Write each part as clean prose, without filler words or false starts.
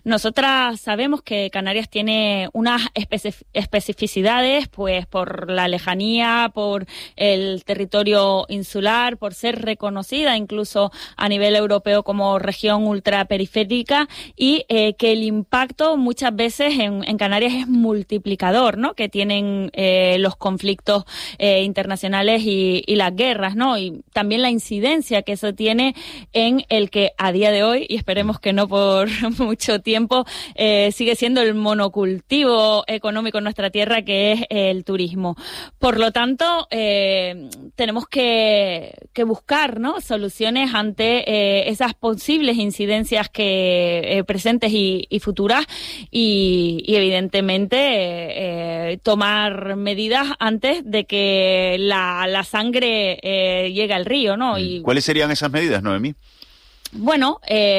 Nosotras sabemos que Canarias tiene unas especificidades, pues por la lejanía, por el territorio insular, por ser reconocida incluso a nivel europeo como región ultraperiférica y que el impacto muchas veces en Canarias es multiplicador, ¿no? Que tienen los conflictos internacionales y las guerras, ¿no? Y también la incidencia que eso tiene en el que a día de hoy, y esperemos que no por mucho tiempo, sigue siendo el monocultivo económico en nuestra tierra, que es el turismo. Por lo tanto, tenemos que buscar, ¿no?, soluciones ante esas posibles incidencias que presentes y futuras y evidentemente tomar medidas antes de que la sangre llegue al río, ¿no? Y ¿cuáles serían esas medidas, Noemí? Bueno,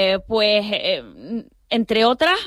entre otras,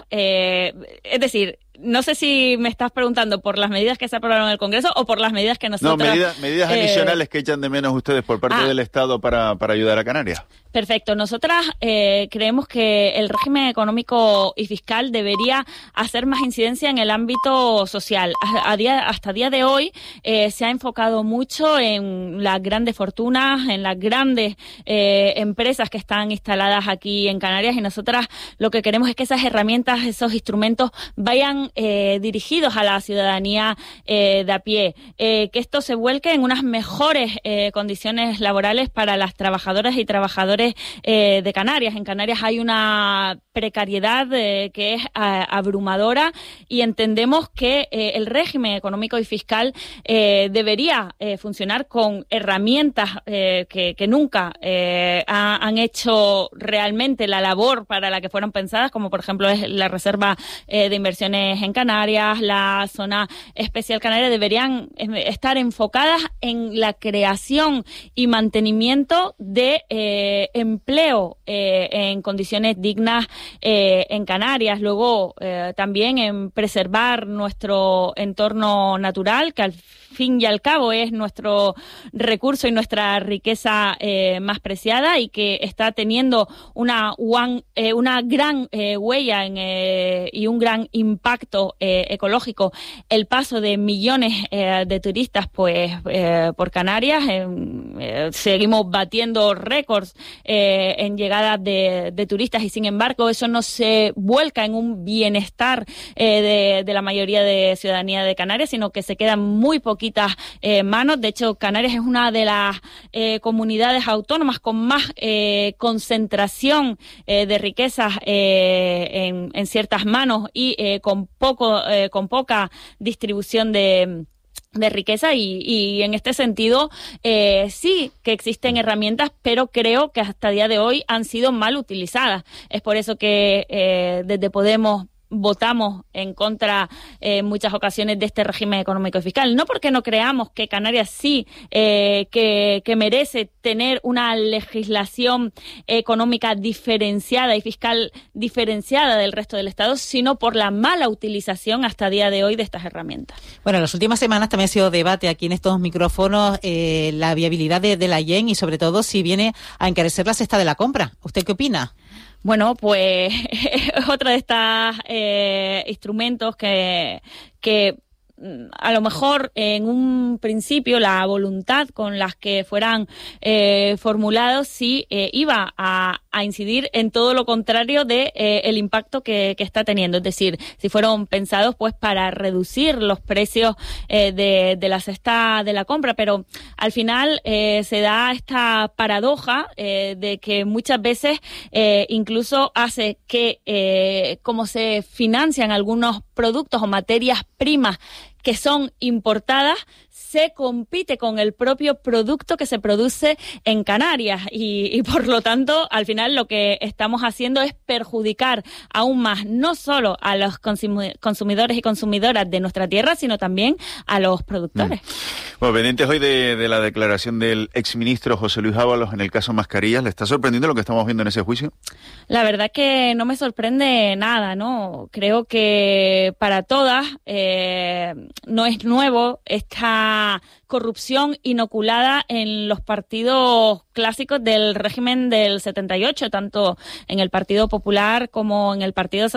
es decir, no sé si me estás preguntando por las medidas que se aprobaron en el Congreso o por las medidas que nosotros... No, medidas adicionales que echan de menos ustedes por parte del Estado para ayudar a Canarias. Perfecto. Nosotras creemos que el régimen económico y fiscal debería hacer más incidencia en el ámbito social. Hasta día de hoy se ha enfocado mucho en las grandes fortunas, en las grandes empresas que están instaladas aquí en Canarias, y nosotras lo que queremos es que esas herramientas, esos instrumentos vayan dirigidos a la ciudadanía de a pie, que esto se vuelque en unas mejores condiciones laborales para las trabajadoras y trabajadores de Canarias. En Canarias hay una precariedad que es abrumadora y entendemos que el régimen económico y fiscal debería funcionar con herramientas que nunca han hecho realmente la labor para la que fueron pensadas, como por ejemplo es la Reserva de Inversiones en Canarias, la Zona Especial Canaria. Deberían estar enfocadas en la creación y mantenimiento de empleo en condiciones dignas en Canarias. Luego también en preservar nuestro entorno natural, que al fin y al cabo es nuestro recurso y nuestra riqueza más preciada, y que está teniendo una gran huella y un gran impacto ecológico el paso de millones de turistas pues por Canarias. Seguimos batiendo récords en llegadas de turistas, y sin embargo eso no se vuelca en un bienestar de la mayoría de ciudadanía de Canarias, sino que se quedan muy poquitas manos. De hecho, Canarias es una de las comunidades autónomas con más concentración de riquezas en ciertas manos y con poca distribución de riqueza, y en este sentido sí que existen herramientas, pero creo que hasta el día de hoy han sido mal utilizadas. Es por eso que desde Podemos votamos en contra en muchas ocasiones de este régimen económico y fiscal. No porque no creamos que Canarias sí que merece tener una legislación económica diferenciada y fiscal diferenciada del resto del Estado, sino por la mala utilización hasta día de hoy de estas herramientas. Bueno, en las últimas semanas también ha sido debate aquí en estos micrófonos la viabilidad de la YEN, y sobre todo si viene a encarecer la cesta de la compra. ¿Usted qué opina? Bueno, pues es otro de estos instrumentos que a lo mejor en un principio la voluntad con las que fueran formulados sí iba a incidir en todo lo contrario de el impacto que está teniendo. Es decir, si fueron pensados pues para reducir los precios de la cesta de la compra, pero al final se da esta paradoja de que muchas veces incluso hace que como se financian algunos productos o materias primas que son importadas, se compite con el propio producto que se produce en Canarias y por lo tanto al final lo que estamos haciendo es perjudicar aún más no solo a los consumidores y consumidoras de nuestra tierra, sino también a los productores. Bueno, pendientes hoy de la declaración del exministro José Luis Ábalos en el caso Mascarillas. ¿Le está sorprendiendo lo que estamos viendo en ese juicio? La verdad es que no me sorprende nada, ¿no? Creo que para todas no es nuevo esta corrupción inoculada en los partidos clásicos del régimen del 78, tanto en el Partido Popular como en el Partido